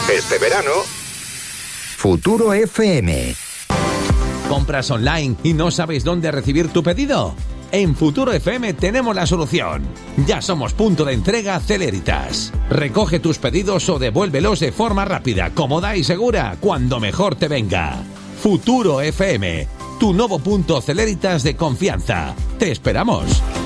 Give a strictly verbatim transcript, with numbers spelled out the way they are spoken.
Este verano, Futuro F M. ¿Compras online y no sabes dónde recibir tu pedido? En Futuro F M tenemos la solución. Ya somos punto de entrega Celeritas. Recoge tus pedidos o devuélvelos de forma rápida, cómoda y segura, cuando mejor te venga. Futuro F M, tu nuevo punto Celeritas de confianza. Te esperamos.